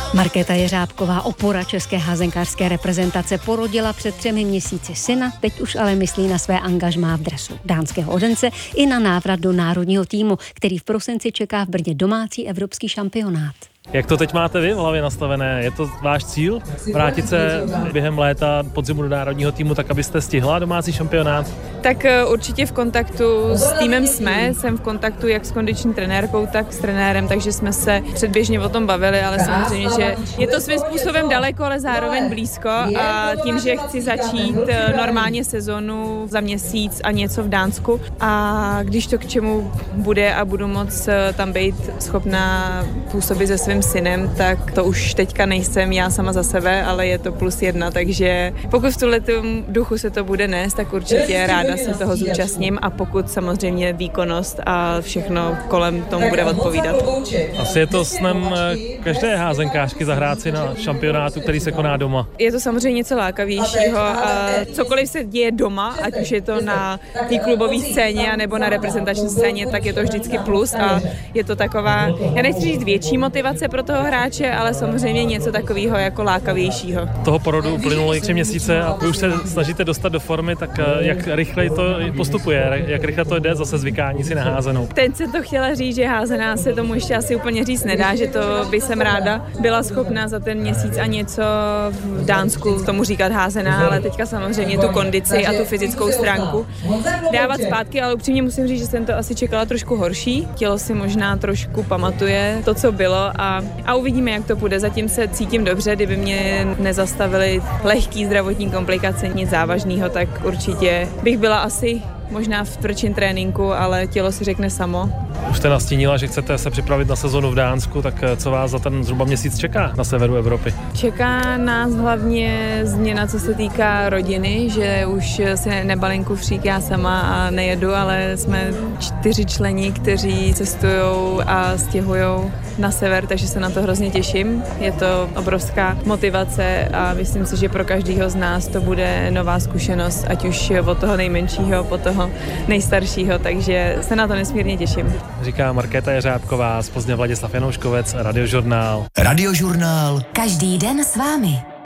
Markéta Jeřábková, opora české házenkářské reprezentace, porodila před 3 měsíci syna, teď už ale myslí na své angažmá v dresu dánského Odense i na návrat do národního týmu, který v prosinci čeká v Brně domácí evropský šampionát. Jak to teď máte vy v hlavě nastavené? Je to váš cíl vrátit se během léta podzimu do národního týmu, tak abyste stihla domácí šampionát? Tak určitě v kontaktu s týmem jsem v kontaktu jak s kondiční trenérkou, tak s trenérem, takže jsme se předběžně o tom bavili, ale samozřejmě, že je to svým způsobem daleko, ale zároveň blízko a tím, že chci začít normálně sezonu za měsíc a něco v Dánsku a když to k čemu bude a budu moc tam být schopná působit se svým synem, tak to už teďka nejsem já sama za sebe, ale je to +1, takže pokud v tuhletom duchu se to bude nést, tak určitě ráda se toho zúčastním a pokud samozřejmě výkonnost a všechno kolem tomu bude odpovídat. Asi je to snem každé házenkářky zahrát si na šampionátu, který se koná doma. Je to samozřejmě něco lákavějšího a cokoliv se děje doma, ať už je to na té klubové scéně nebo na reprezentační scéně, tak je to vždycky plus a je to taková, já nechci říct větší motivace pro toho hráče, ale samozřejmě něco takového jako lákavějšího. Toho porodu uplynuly 3 měsíce a vy už se snažíte dostat do formy, tak jak rychle to postupuje, jak rychle to jde zase zvykání si na házenou? Teď jsem to chtěla říct, že házená se tomu ještě asi úplně říct nedá, že to by jsem ráda byla schopná za ten měsíc a něco v Dánsku tomu říkat házená, ale teďka samozřejmě tu kondici a tu fyzickou stránku dávat zpátky, ale upřímně musím říct, že jsem to asi čekala trošku horší. Tělo si možná trošku pamatuje to, co bylo a uvidíme, jak to půjde. Zatím se cítím dobře, kdyby mě nezastavily lehký zdravotní komplikace, nic závažného, tak určitě bych byla asi možná v tvrdším tréninku, ale tělo si řekne samo. Už jste nastínila, že chcete se připravit na sezonu v Dánsku, tak co vás za ten zhruba měsíc čeká na severu Evropy? Čeká nás hlavně změna, co se týká rodiny, že už si nebalím kufřík já sama a nejedu, ale jsme 4 členi, kteří cestujou a stěhujou na sever, takže se na to hrozně těším. Je to obrovská motivace a myslím si, že pro každého z nás to bude nová zkušenost, ať už od toho nejmenšího po toho nejstaršího, takže se na to nesmírně těším. Říká Markéta Jeřábková, z Plzně Vladislav Janouškovec, Radiožurnál. Radiožurnál. Každý den s vámi.